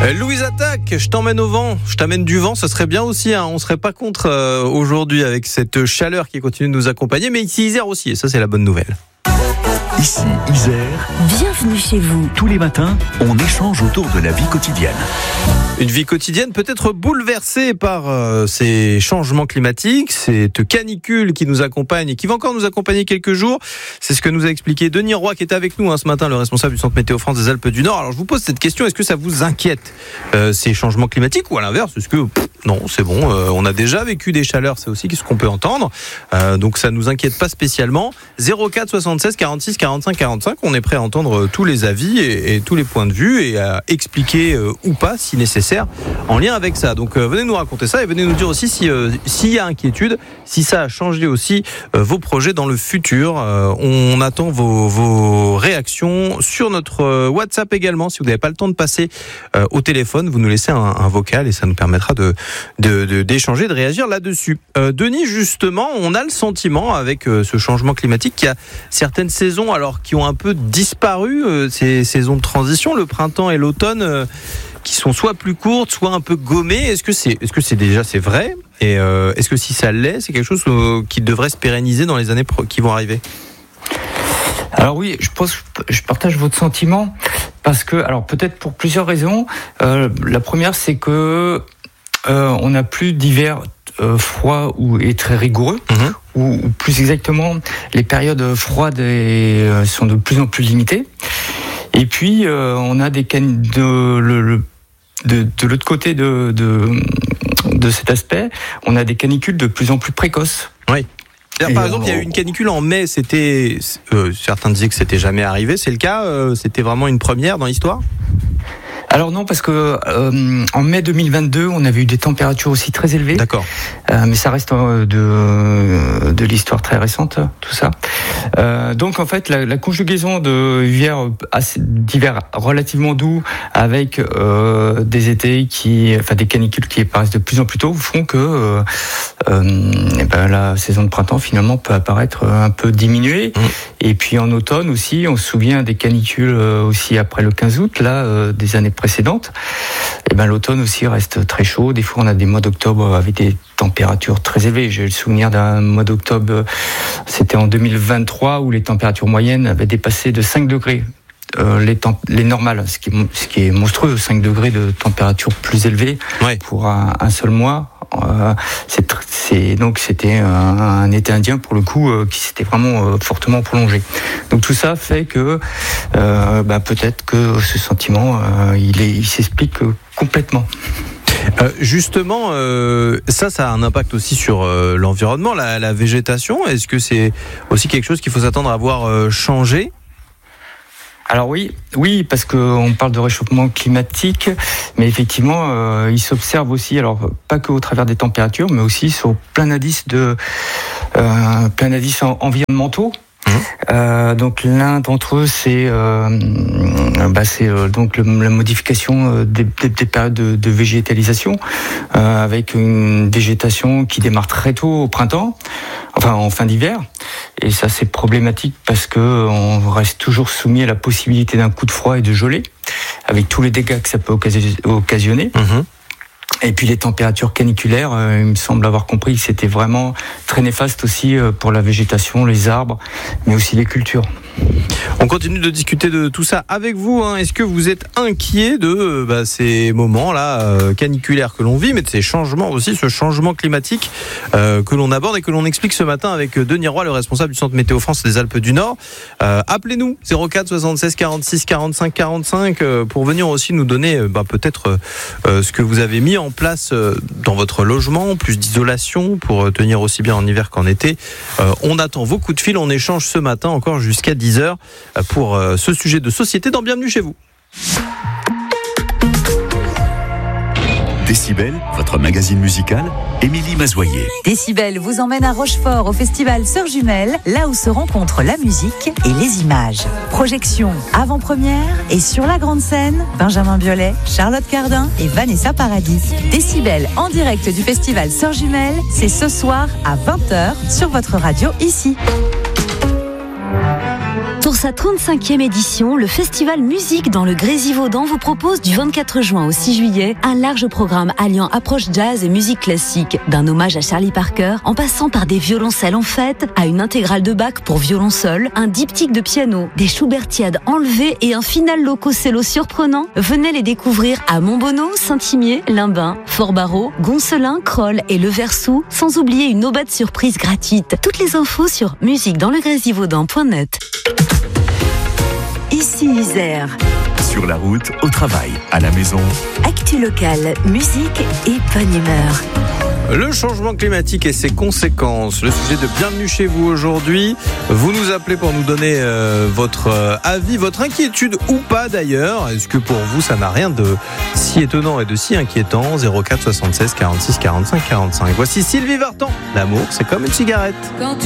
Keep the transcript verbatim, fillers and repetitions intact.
Euh, Louise Attaque, je t'emmène au vent, je t'amène du vent, ça serait bien aussi, hein. On serait pas contre euh, aujourd'hui avec cette chaleur qui continue de nous accompagner, mais ici Isère aussi, et ça c'est la bonne nouvelle. Ici Isère, bienvenue chez vous. Tous les matins, on échange autour de la vie quotidienne. Une vie quotidienne peut-être bouleversée par euh, ces changements climatiques, cette canicule qui nous accompagne et qui va encore nous accompagner quelques jours. C'est ce que nous a expliqué Denis Roy qui est avec nous hein, ce matin, le responsable du Centre Météo France des Alpes du Nord. Alors je vous pose cette question, est-ce que ça vous inquiète euh, ces changements climatiques ou à l'inverse, est-ce que pff, non, c'est bon, euh, on a déjà vécu des chaleurs, c'est aussi ce qu'on peut entendre, euh, donc ça nous inquiète pas spécialement. zéro quatre soixante-seize quarante-six quarante-cinq quarante-cinq, on est prêt à entendre tous les avis et, et tous les points de vue et à expliquer euh, ou pas si nécessaire en lien avec ça. Donc euh, venez nous raconter ça et venez nous dire aussi si euh, s'il y a inquiétude, si ça a changé aussi euh, vos projets dans le futur. Euh, on attend vos, vos réactions sur notre euh, WhatsApp également. Si vous n'avez pas le temps de passer euh, au téléphone, vous nous laissez un, un vocal et ça nous permettra de, de, de d'échanger, de réagir là-dessus. Euh, Denis, justement, on a le sentiment avec euh, ce changement climatique qu'il y a certaines saisons alors qui ont un peu disparu, euh, ces saisons de transition, le printemps et l'automne. Euh, qui sont soit plus courtes, soit un peu gommées. Est-ce que c'est, est-ce que c'est déjà c'est vrai ? Et euh, est-ce que si ça l'est, c'est quelque chose euh, qui devrait se pérenniser dans les années pro- qui vont arriver ? Alors oui, je pense, je partage votre sentiment parce que, alors peut-être pour plusieurs raisons. Euh, la première, c'est que euh, on n'a plus d'hiver euh, froid ou et très rigoureux. Mmh. Ou, ou plus exactement, les périodes froides et, euh, sont de plus en plus limitées. Et puis euh, on a des can- de le, le De, de l'autre côté de, de, de cet aspect, on a des canicules de plus en plus précoces. Oui. Et par exemple, il y a eu une canicule en mai, c'était, euh, certains disaient que c'était jamais arrivé, c'est le cas, euh, c'était vraiment une première dans l'histoire ? Alors non, parce que euh, en mai deux mille vingt-deux, on avait eu des températures aussi très élevées. D'accord. Euh, mais ça reste euh, de de l'histoire très récente, tout ça. Euh, donc en fait, la, la conjugaison de hiver, assez, d'hiver relativement doux avec euh, des étés qui, enfin des canicules qui apparaissent de plus en plus tôt, font que euh, euh, et ben, la saison de printemps finalement peut apparaître un peu diminuée. Mmh. Et puis en automne aussi, on se souvient des canicules aussi après le quinze août, là, euh, des années précédentes. Et ben l'automne aussi reste très chaud. Des fois, on a des mois d'octobre avec des températures très élevées. J'ai le souvenir d'un mois d'octobre, c'était en deux mille vingt-trois, où les températures moyennes avaient dépassé de cinq degrés. Euh, les, temp- les normales, ce qui, est, ce qui est monstrueux, cinq degrés de température plus élevée ouais. pour un, un seul mois. Euh, c'est, c'est, donc c'était un, un été indien pour le coup euh, qui s'était vraiment euh, fortement prolongé. Donc tout ça fait que euh, bah, peut-être que ce sentiment euh, il, est, il s'explique complètement. Euh, justement, euh, ça, ça a un impact aussi sur euh, l'environnement, la, la végétation. Est-ce que c'est aussi quelque chose qu'il faut s'attendre à voir euh, changer ? Alors oui, oui, parce qu'on parle de réchauffement climatique, mais effectivement, euh, il s'observe aussi, alors pas que au travers des températures, mais aussi sur plein d'indices de, euh, plein d'indices environnementaux. Mmh. Euh, donc l'un d'entre eux, c'est, euh, bah, c'est euh, donc le, la modification des, des, des périodes de, de végétalisation, euh, avec une végétation qui démarre très tôt au printemps, enfin en fin d'hiver. Et ça, c'est problématique parce que on reste toujours soumis à la possibilité d'un coup de froid et de gelée, avec tous les dégâts que ça peut occasionner. Mmh. Et puis les températures caniculaires, euh, il me semble avoir compris que c'était vraiment très néfaste aussi euh, pour la végétation, les arbres, mais aussi les cultures. On continue de discuter de tout ça avec vous. Hein. Est-ce que vous êtes inquiet de euh, bah, ces moments-là euh, caniculaires que l'on vit, mais de ces changements aussi, ce changement climatique euh, que l'on aborde et que l'on explique ce matin avec Denis Roy, le responsable du Centre Météo France des Alpes du Nord. Euh, appelez-nous zéro quatre soixante-seize quarante-six quarante-cinq quarante-cinq euh, pour venir aussi nous donner euh, bah, peut-être euh, ce que vous avez mis en place euh, dans votre logement, plus d'isolation pour euh, tenir aussi bien en hiver qu'en été. Euh, on attend vos coups de fil, on échange ce matin encore jusqu'à dix heures pour ce sujet de société dans Bienvenue chez vous. Décibel, votre magazine musical, Émilie Mazoyer. Décibel vous emmène à Rochefort au festival Sœurs Jumelles, là où se rencontrent la musique et les images. Projection avant-première et sur la grande scène, Benjamin Biolay, Charlotte Cardin et Vanessa Paradis. Décibel en direct du festival Sœurs Jumelles, c'est ce soir à vingt heures sur votre radio ici. Pour sa trente-cinquième édition, le festival Musique dans le Grésivaudan vous propose du vingt-quatre juin au six juillet un large programme alliant approche jazz et musique classique, d'un hommage à Charlie Parker, en passant par des violoncelles en fête, à une intégrale de Bach pour violon seul, un diptyque de piano, des Schubertiades enlevées et un final loco-cello surprenant. Venez les découvrir à Montbonneau, Saint-Imier, Limbin, Fort-Barreau, Goncelin, Crolles et Le Versou, sans oublier une aubade surprise gratuite. Toutes les infos sur musique dans le grésivaudan point net. Ici Isère. Sur la route, au travail, à la maison. Actu locale, musique et bonne humeur. Le changement climatique et ses conséquences, le sujet de Bienvenue chez vous aujourd'hui. Vous nous appelez pour nous donner euh, votre euh, avis, votre inquiétude ou pas d'ailleurs. Est-ce que pour vous ça n'a rien de si étonnant et de si inquiétant? Zéro quatre soixante-seize quarante-six quarante-cinq quarante-cinq. Voici Sylvie Vartan. L'amour c'est comme une cigarette.